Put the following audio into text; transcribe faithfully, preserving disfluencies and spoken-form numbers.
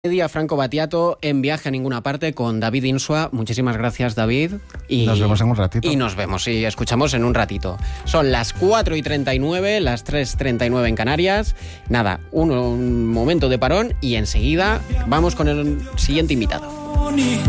Día Franco Battiato en Viaje a Ninguna Parte con David Insua. Muchísimas gracias, David. Y nos vemos en un ratito. Y nos vemos y escuchamos en un ratito. Son las cuatro y treinta y nueve, las tres y treinta y nueve en Canarias. Nada, un, un momento de parón y enseguida vamos con el siguiente invitado.